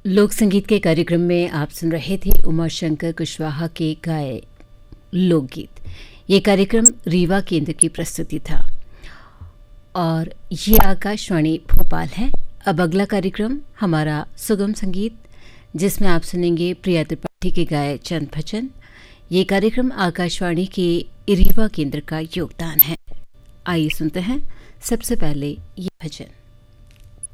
लोक संगीत के कार्यक्रम में आप सुन रहे थे उमाशंकर कुशवाहा के गाए लोकगीत। ये कार्यक्रम रीवा केंद्र की प्रस्तुति था और ये आकाशवाणी भोपाल है। अब अगला कार्यक्रम हमारा सुगम संगीत, जिसमें आप सुनेंगे प्रिया त्रिपाठी के गाए चंद भजन। ये कार्यक्रम आकाशवाणी के रीवा केंद्र का योगदान है। आइए सुनते हैं सबसे पहले ये भजन।